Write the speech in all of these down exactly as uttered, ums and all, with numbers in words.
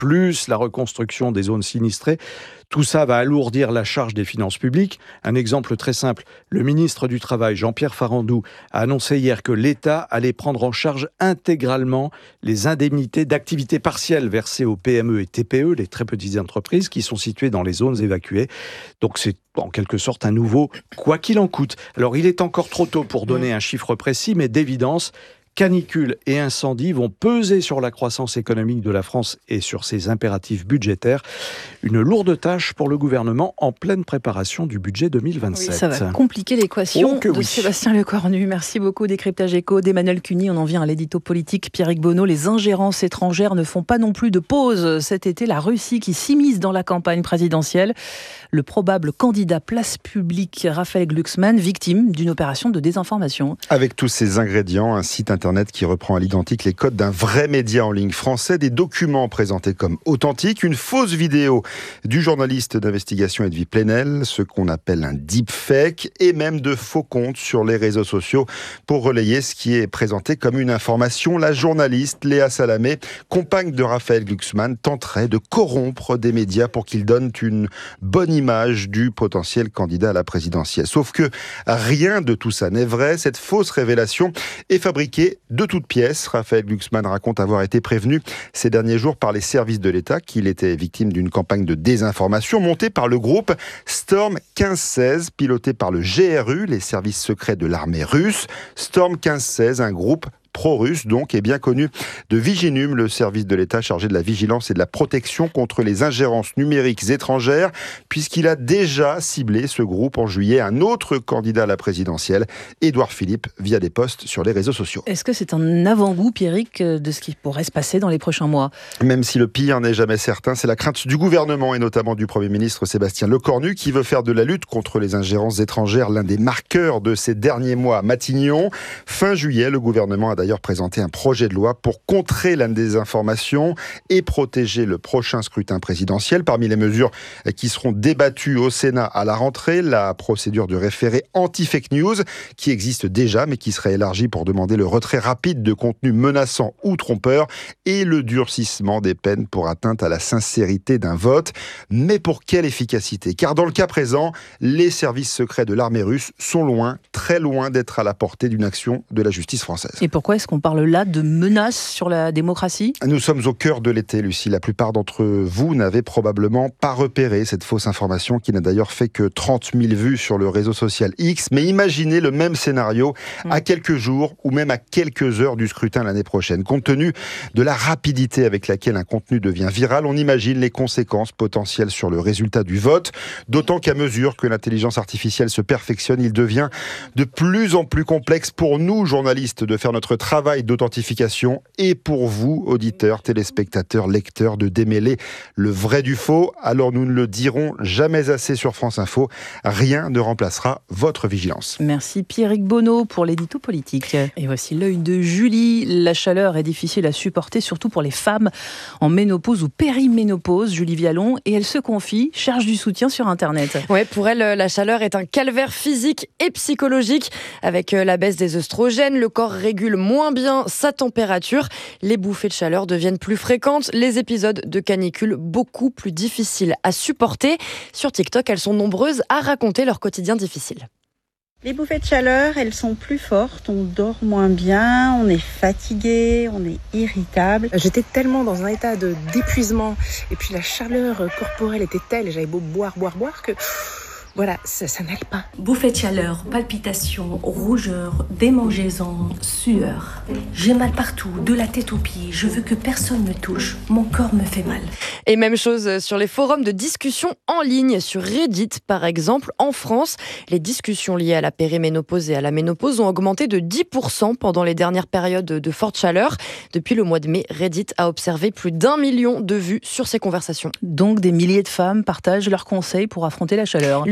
plus la reconstruction des zones sinistrées. Tout ça va alourdir la charge des finances publiques. Un exemple très simple, le ministre du Travail, Jean-Pierre Farandou, a annoncé hier que l'État allait prendre en charge intégralement les indemnités d'activité partielle versées aux P M E et T P E, les très petites entreprises qui sont situées dans les zones évacuées. Donc c'est en quelque sorte un nouveau « quoi qu'il en coûte ». Alors il est encore trop tôt pour donner un chiffre précis, mais d'évidence, canicule et incendie vont peser sur la croissance économique de la France et sur ses impératifs budgétaires. Une lourde tâche pour le gouvernement en pleine préparation du budget deux mille vingt-sept. Oui, ça va compliquer l'équation oh de oui. Sébastien Lecornu. Merci beaucoup. Décryptage éco d'Emmanuel Cuny. On en vient à l'édito politique. Pierrick Bonneau, les ingérences étrangères ne font pas non plus de pause. Cet été, la Russie qui s'immisce dans la campagne présidentielle. Le probable candidat place publique Raphaël Glucksmann, victime d'une opération de désinformation. Avec tous ces ingrédients, un site internet qui reprend à l'identique les codes d'un vrai média en ligne français, des documents présentés comme authentiques, une fausse vidéo du journaliste d'investigation Edwy Plenel, ce qu'on appelle un deepfake, et même de faux comptes sur les réseaux sociaux pour relayer ce qui est présenté comme une information. La journaliste Léa Salamé, compagne de Raphaël Glucksmann, tenterait de corrompre des médias pour qu'ils donnent une bonne image du potentiel candidat à la présidentielle. Sauf que rien de tout ça n'est vrai. Cette fausse révélation est fabriquée de toutes pièces. Raphaël Glucksmann raconte avoir été prévenu ces derniers jours par les services de l'État qu'il était victime d'une campagne de désinformation montée par le groupe Storm quinze seize, piloté par le G R U, les services secrets de l'armée russe. Storm quinze seize, un groupe pro-russe donc, est bien connu de Viginum, le service de l'État chargé de la vigilance et de la protection contre les ingérences numériques étrangères, puisqu'il a déjà ciblé ce groupe en juillet un autre candidat à la présidentielle, Édouard Philippe, via des posts sur les réseaux sociaux. Est-ce que c'est un avant-goût, Pierrick, de ce qui pourrait se passer dans les prochains mois ? Même si le pire n'est jamais certain, c'est la crainte du gouvernement et notamment du Premier ministre Sébastien Lecornu qui veut faire de la lutte contre les ingérences étrangères l'un des marqueurs de ces derniers mois à Matignon. Fin juillet, le gouvernement a d'ailleurs présenté un projet de loi pour contrer la désinformation et protéger le prochain scrutin présidentiel. Parmi les mesures qui seront débattues au Sénat à la rentrée, la procédure de référé anti-fake news qui existe déjà mais qui serait élargie pour demander le retrait rapide de contenus menaçants ou trompeurs et le durcissement des peines pour atteinte à la sincérité d'un vote. Mais pour quelle efficacité ? Car dans le cas présent, les services secrets de l'armée russe sont loin, très loin d'être à la portée d'une action de la justice française. Et pourquoi est-ce qu'on parle là de menaces sur la démocratie ? Nous sommes au cœur de l'été, Lucie. La plupart d'entre vous n'avaient probablement pas repéré cette fausse information qui n'a d'ailleurs fait que trente mille vues sur le réseau social X. Mais imaginez le même scénario à quelques jours ou même à quelques heures du scrutin l'année prochaine. Compte tenu de la rapidité avec laquelle un contenu devient viral, on imagine les conséquences potentielles sur le résultat du vote. D'autant qu'à mesure que l'intelligence artificielle se perfectionne, il devient de plus en plus complexe pour nous, journalistes, de faire notre travail d'authentification et pour vous, auditeurs, téléspectateurs, lecteurs, de démêler le vrai du faux. Alors nous ne le dirons jamais assez sur France Info, rien ne remplacera votre vigilance. Merci Pierrick Bonneau pour l'édito politique. Et voici l'œil de Julie. La chaleur est difficile à supporter, surtout pour les femmes en ménopause ou périménopause, Julie Vialon, et elle se confie, cherche du soutien sur Internet. Ouais, pour elle, la chaleur est un calvaire physique et psychologique. Avec la baisse des œstrogènes, le corps régule moins bien sa température, les bouffées de chaleur deviennent plus fréquentes, les épisodes de canicule beaucoup plus difficiles à supporter. Sur TikTok, elles sont nombreuses à raconter leur quotidien difficile. Les bouffées de chaleur, elles sont plus fortes, on dort moins bien, on est fatigué, on est irritable. J'étais tellement dans un état de d'épuisement et puis la chaleur corporelle était telle et j'avais beau boire, boire, boire que... Voilà, ça, ça n'allait pas. Bouffée de chaleur, palpitations, rougeur, démangeaisons, sueur. J'ai mal partout, de la tête aux pieds. Je veux que personne me touche. Mon corps me fait mal. Et même chose sur les forums de discussion en ligne. Sur Reddit, par exemple, en France, les discussions liées à la périménopause et à la ménopause ont augmenté de dix pour cent pendant les dernières périodes de forte chaleur. Depuis le mois de mai, Reddit a observé plus d'un million de vues sur ces conversations. Donc des milliers de femmes partagent leurs conseils pour affronter la chaleur. L'une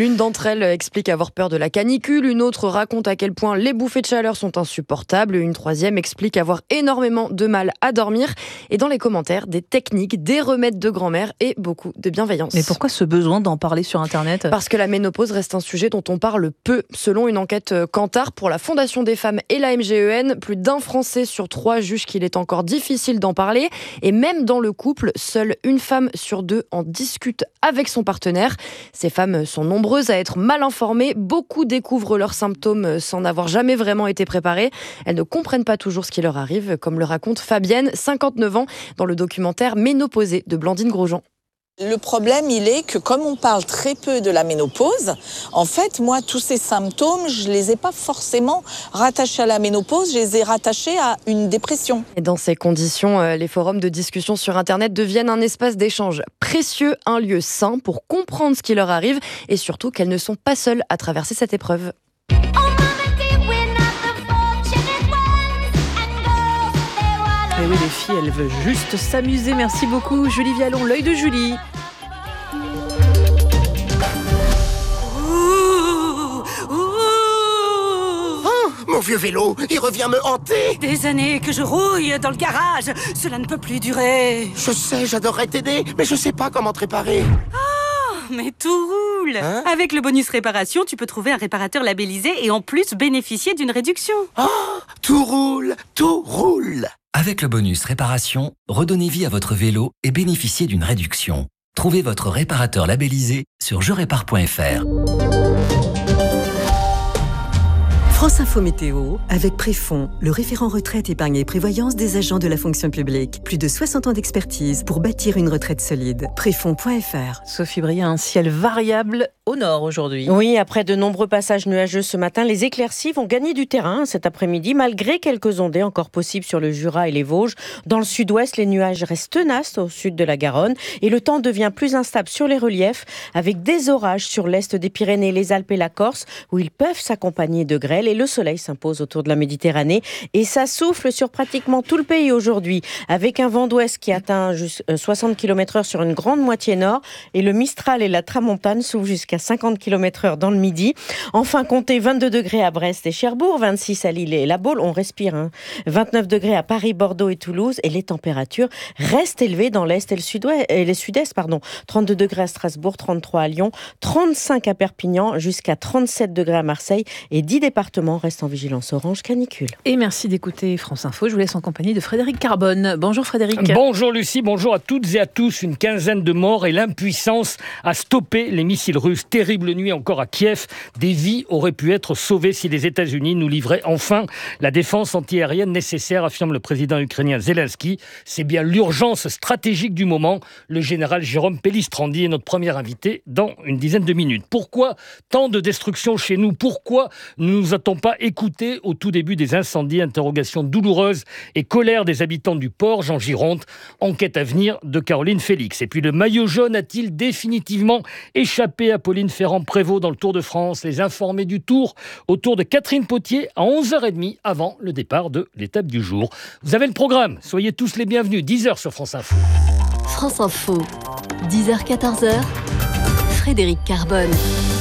L'une d'entre elles explique avoir peur de la canicule, une autre raconte à quel point les bouffées de chaleur sont insupportables, une troisième explique avoir énormément de mal à dormir. Et dans les commentaires, des techniques, des remèdes de grand-mère et beaucoup de bienveillance. Mais pourquoi ce besoin d'en parler sur Internet ? Parce que la ménopause reste un sujet dont on parle peu. Selon une enquête Kantar pour la Fondation des femmes et la M G E N, plus d'un Français sur trois juge qu'il est encore difficile d'en parler. Et même dans le couple, seule une femme sur deux en discute avec son partenaire. Ces femmes sont nombreuses à être mal informées. Beaucoup découvrent leurs symptômes sans n'avoir jamais vraiment été préparées. Elles ne comprennent pas toujours ce qui leur arrive, comme le raconte Fabienne, cinquante-neuf ans, dans le documentaire Ménopausée de Blandine Grosjean. Le problème, il est que comme on parle très peu de la ménopause, en fait, moi, tous ces symptômes, je les ai pas forcément rattachés à la ménopause, je les ai rattachés à une dépression. Et dans ces conditions, les forums de discussion sur Internet deviennent un espace d'échange précieux, un lieu sain pour comprendre ce qui leur arrive et surtout qu'elles ne sont pas seules à traverser cette épreuve. Et oui, les filles, elles veulent juste s'amuser. Merci beaucoup, Julie Vialon, l'œil de Julie. Mon vieux vélo, il revient me hanter. Des années que je rouille dans le garage. Cela ne peut plus durer. Je sais, j'adorerais t'aider, mais je sais pas comment te réparer. Oh, mais tout roule. Hein? Avec le bonus réparation, tu peux trouver un réparateur labellisé et en plus bénéficier d'une réduction. Oh, tout roule, tout roule. Avec le bonus réparation, redonnez vie à votre vélo et bénéficiez d'une réduction. Trouvez votre réparateur labellisé sur je répare point f r. France Info Météo, avec Préfond, le référent retraite, épargne et prévoyance des agents de la fonction publique. Plus de soixante ans d'expertise pour bâtir une retraite solide. Préfond point f r. Sophie Bria, un ciel variable au nord aujourd'hui. Oui, après de nombreux passages nuageux ce matin, les éclaircies vont gagner du terrain cet après-midi, malgré quelques ondées encore possibles sur le Jura et les Vosges. Dans le sud-ouest, les nuages restent tenaces au sud de la Garonne et le temps devient plus instable sur les reliefs, avec des orages sur l'est des Pyrénées, les Alpes et la Corse, où ils peuvent s'accompagner de grêle. Et le soleil s'impose autour de la Méditerranée et ça souffle sur pratiquement tout le pays aujourd'hui, avec un vent d'ouest qui atteint soixante kilomètres heure sur une grande moitié nord et le Mistral et la Tramontane soufflent jusqu'à cinquante kilomètres heure dans le midi. Enfin, comptez vingt-deux degrés à Brest et Cherbourg, vingt-six à Lille et La Baule, on respire, hein. vingt-neuf degrés à Paris, Bordeaux et Toulouse et les températures restent élevées dans l'est et le sud-ouest, et les sud-est, pardon. trente-deux degrés à Strasbourg, trente-trois à Lyon, trente-cinq à Perpignan, jusqu'à trente-sept degrés à Marseille et dix départements restent en vigilance orange canicule. Et merci d'écouter France Info. Je vous laisse en compagnie de Frédéric Carbone. Bonjour Frédéric. Bonjour Lucie, bonjour à toutes et à tous. Une quinzaine de morts et l'impuissance à stopper les missiles russes. Terrible nuit encore à Kiev. Des vies auraient pu être sauvées si les États-Unis nous livraient enfin la défense antiaérienne nécessaire, affirme le président ukrainien Zelensky. C'est bien l'urgence stratégique du moment. Le général Jérôme Pellistrandi est notre premier invité dans une dizaine de minutes. Pourquoi tant de destruction chez nous ? Pourquoi ne nous a-t-on pas écouté au tout début des incendies? Interrogation douloureuse et colère des habitants du port. Jean Gironde, enquête à venir de Caroline Félix. Et puis le maillot jaune a-t-il définitivement échappé à Pauline Ferrand-Prévot dans le Tour de France? Les informés du Tour autour de Catherine Potier à onze heures trente avant le départ de l'étape du jour. Vous avez le programme, soyez tous les bienvenus. dix heures sur France Info. France Info, dix heures quatorze heures, Frédéric Carbone.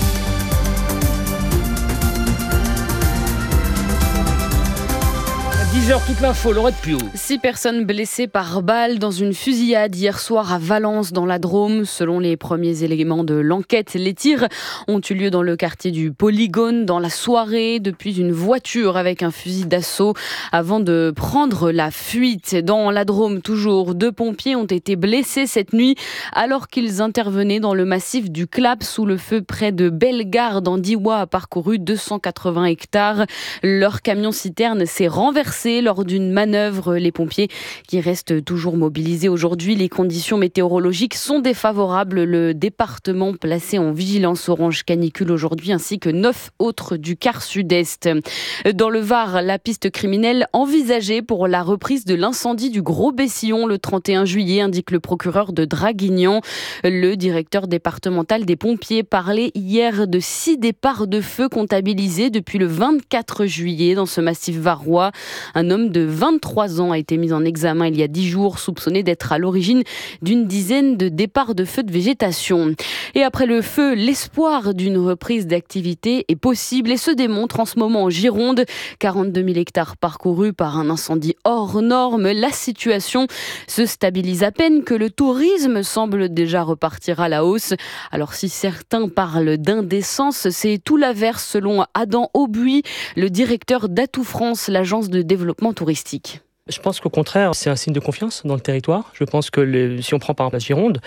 dix heures, toute l'info, Laurette Pio. Six personnes blessées par balle dans une fusillade hier soir à Valence, dans la Drôme. Selon les premiers éléments de l'enquête, les tirs ont eu lieu dans le quartier du Polygone, dans la soirée, depuis une voiture avec un fusil d'assaut, avant de prendre la fuite. Dans la Drôme, toujours, deux pompiers ont été blessés cette nuit, alors qu'ils intervenaient dans le massif du Clap, sous le feu près de Bellegarde, en Diois, a parcouru deux cent quatre-vingts hectares. Leur camion-citerne s'est renversé lors d'une manœuvre. Les pompiers qui restent toujours mobilisés aujourd'hui. Les conditions météorologiques sont défavorables. Le département placé en vigilance orange canicule aujourd'hui, ainsi que neuf autres du quart sud-est. Dans le Var, la piste criminelle envisagée pour la reprise de l'incendie du Gros Bessillon le trente et un juillet, indique le procureur de Draguignan. Le directeur départemental des pompiers parlait hier de six départs de feu comptabilisés depuis le vingt-quatre juillet dans ce massif varois. Un homme de vingt-trois ans a été mis en examen il y a dix jours, soupçonné d'être à l'origine d'une dizaine de départs de feux de végétation. Et après le feu, l'espoir d'une reprise d'activité est possible et se démontre en ce moment en Gironde. quarante-deux mille hectares parcourus par un incendie hors norme. La situation se stabilise à peine que le tourisme semble déjà repartir à la hausse. Alors si certains parlent d'indécence, c'est tout l'inverse selon Adam Aubuy, le directeur d'Atout France, l'agence de développement touristique. Je pense qu'au contraire, c'est un signe de confiance dans le territoire. Je pense que les, si on prend par exemple la Gironde,